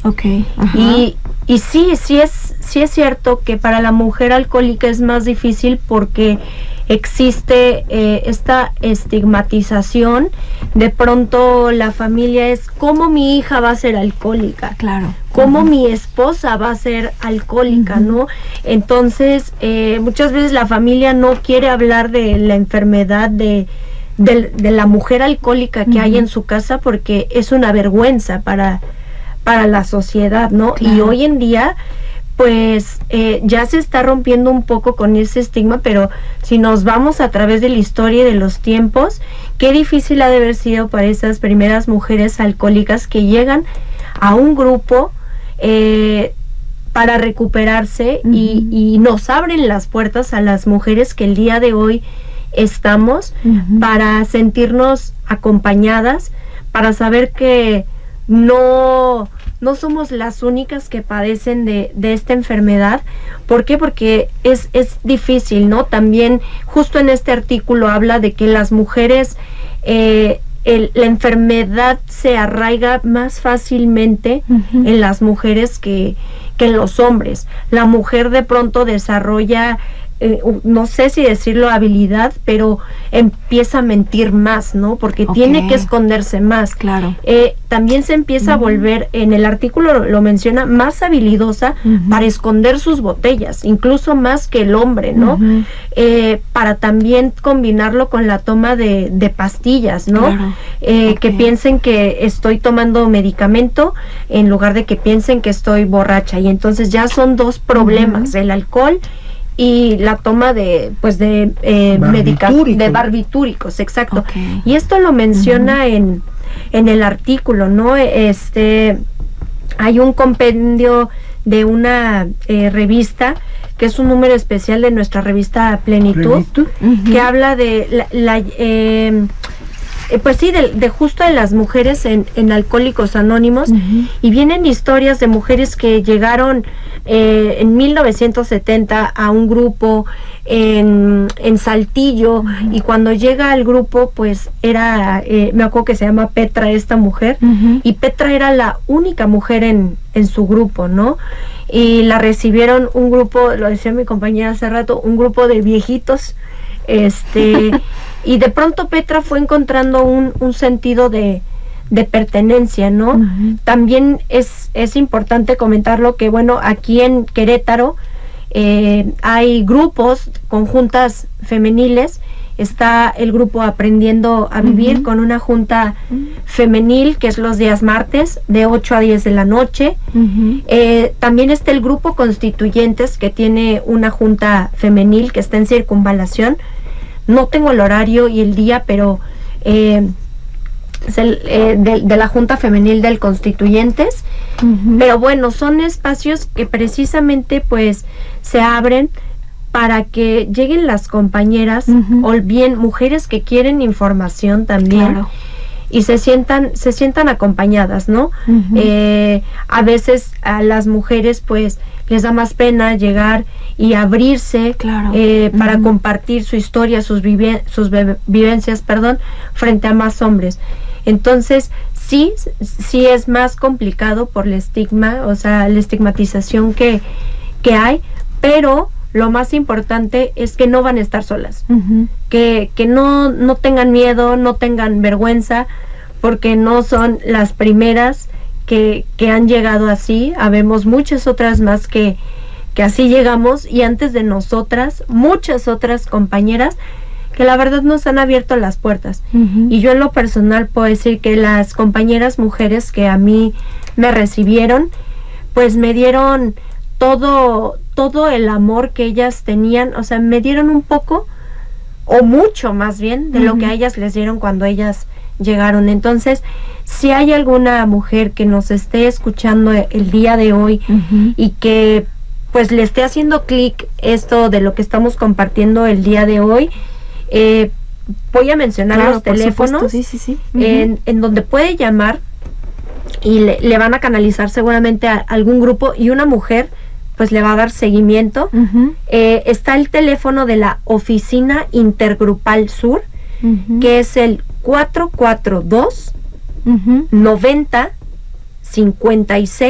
Okay. Y sí es cierto que para la mujer alcohólica es más difícil porque existe esta estigmatización. De pronto la familia es: ¿cómo mi hija va a ser alcohólica? Claro. ¿Cómo mi esposa va a ser alcohólica? ¿No? Entonces muchas veces la familia no quiere hablar de la enfermedad de la mujer alcohólica que hay en su casa, porque es una vergüenza para la sociedad, ¿no? Claro. Y hoy en día pues ya se está rompiendo un poco con ese estigma, pero si nos vamos a través de la historia y de los tiempos, qué difícil ha de haber sido para esas primeras mujeres alcohólicas que llegan a un grupo para recuperarse y nos abren las puertas a las mujeres que el día de hoy estamos para sentirnos acompañadas, para saber que no somos las únicas que padecen de esta enfermedad. ¿Por qué? Porque es difícil, ¿no? También justo en este artículo habla de que las mujeres, la enfermedad se arraiga más fácilmente en las mujeres que en los hombres. La mujer de pronto desarrolla no sé si decirlo habilidad, pero empieza a mentir más, ¿no? Porque tiene que esconderse más. Claro. También se empieza a volver, en el artículo lo menciona, más habilidosa para esconder sus botellas, incluso más que el hombre, ¿no? Para también combinarlo con la toma de pastillas, ¿no? Claro. Que piensen que estoy tomando medicamento en lugar de que piensen que estoy borracha, y entonces ya son dos problemas, el alcohol y la toma de barbitúricos, exacto. Y esto lo menciona en el artículo, ¿no? Hay un compendio de una revista que es un número especial de nuestra revista Plenitud, que habla de pues sí, de justo de las mujeres en Alcohólicos Anónimos, y vienen historias de mujeres que llegaron en 1970 a un grupo en Saltillo, y cuando llega al grupo, pues era, me acuerdo que se llama Petra esta mujer, y Petra era la única mujer en su grupo, ¿no? Y la recibieron un grupo, lo decía mi compañera hace rato, un grupo de viejitos, y de pronto Petra fue encontrando un sentido de pertenencia, ¿no? También es importante comentarlo que, bueno, aquí en Querétaro hay grupos, conjuntas femeniles. Está el grupo Aprendiendo a Vivir con una junta femenil que es los días martes de 8 a 10 de la noche. También está el grupo Constituyentes, que tiene una junta femenil que está en Circunvalación. No tengo el horario y el día, pero es de la Junta Femenil del Constituyentes. Pero bueno, son espacios que precisamente pues se abren para que lleguen las compañeras, o bien mujeres que quieren información también, y se sientan acompañadas, ¿no? A veces a las mujeres pues les da más pena llegar y abrirse para compartir su historia, sus vivencias, frente a más hombres. Entonces sí es más complicado por el estigma, o sea, la estigmatización que hay, pero lo más importante es que no van a estar solas, que no tengan miedo, no tengan vergüenza, porque no son las primeras que han llegado así. Habemos muchas otras más que así llegamos, y antes de nosotras, muchas otras compañeras que la verdad nos han abierto las puertas. Y yo en lo personal puedo decir que las compañeras mujeres que a mí me recibieron, pues me dieron todo el amor que ellas tenían, o sea, me dieron un poco, o mucho más bien, de lo que a ellas les dieron cuando ellas llegaron. Entonces, si hay alguna mujer que nos esté escuchando el día de hoy y que pues le esté haciendo clic esto de lo que estamos compartiendo el día de hoy, voy a mencionar los teléfonos, en donde puede llamar y le van a canalizar seguramente a algún grupo, y una mujer pues le va a dar seguimiento. Está el teléfono de la Oficina Intergrupal Sur, que es el 442 90 56